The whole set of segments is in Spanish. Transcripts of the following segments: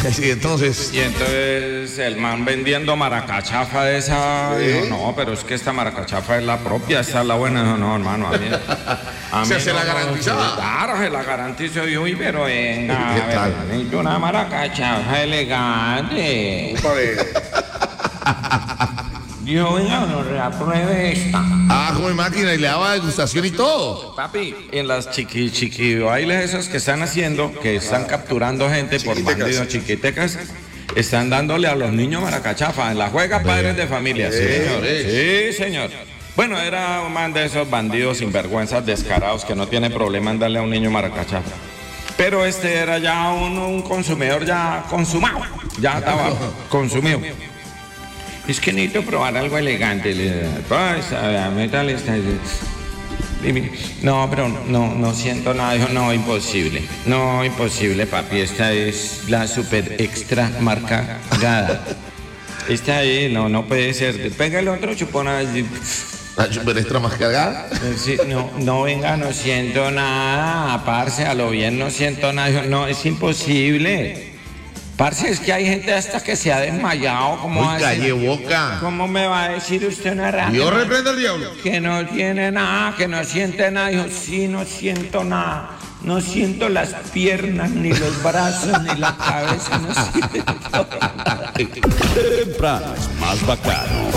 Sí, entonces. Y entonces el man vendiendo maracachafa de esa, dijo, no, pero es que esta maracachafa es la propia, esta es la buena. Dijo, no, hermano, a mí Se la garantizaba. Claro, se la garantizo yo, uy, pero venga, ¿Qué a ver, tal? necesito una maracachafa elegante. Dijo, venga, no, pruebe esta. Como en máquina y le daba degustación y todo. Papi, en las chiqui bailes esos que están haciendo, que están capturando gente por bandidos chiquitecas, están dándole a los niños maracachafa. En la juega padres de familia, sí, señor. Sí, señor. Bueno, era un man de esos bandidos sinvergüenzas descarados que no tiene problema en darle a un niño maracachafa. Pero este era ya un consumidor ya consumado, ya estaba consumido. Es que necesito probar algo elegante. Pues, a ver, métale esta. No, pero no siento nada. Dijo, no, imposible. No, imposible, papi. Esta es la super extra marca Gada. Esta ahí, no puede ser. Pega el otro chupón a ver. La super extra más cargada. Sí, no, venga, no siento nada. Parce, a lo bien no siento nada. Dijo, no, es imposible. Parce, es que hay gente hasta que se ha desmayado. ¿Cómo Uy, calle boca. ¿Cómo me va a decir usted una rata? Dios reprenda al diablo. Que no tiene nada, que no siente nada. Dijo, sí, no siento nada. No siento las piernas, ni los brazos, ni la cabeza. No siento nada. Temprano es más bacano.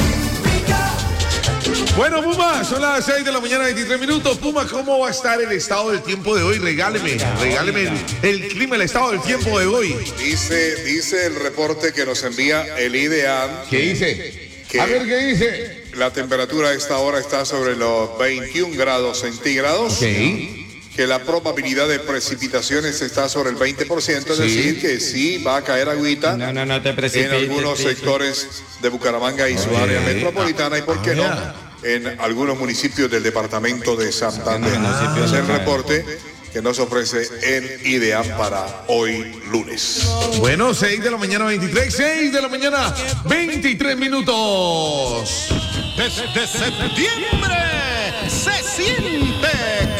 Bueno, Puma, son las 6 de la mañana, 23 minutos. Puma, ¿cómo va a estar el estado del tiempo de hoy? Regáleme el clima, el estado del tiempo de hoy. Dice el reporte que nos envía el IDEAM. ¿Qué dice? Que A ver, ¿qué dice? la temperatura a esta hora está sobre los 21 grados centígrados. Ok. Que la probabilidad de precipitaciones está sobre el 20%, es decir, que sí va a caer agüita No te en precipites. algunos sectores de Bucaramanga y su área metropolitana y, ¿por qué no?, en algunos municipios del departamento de Santander. Es el reporte que nos ofrece el IDEAM para hoy lunes. Bueno, 6 de la mañana, 23, 6 de la mañana, 23 minutos. Desde septiembre se siente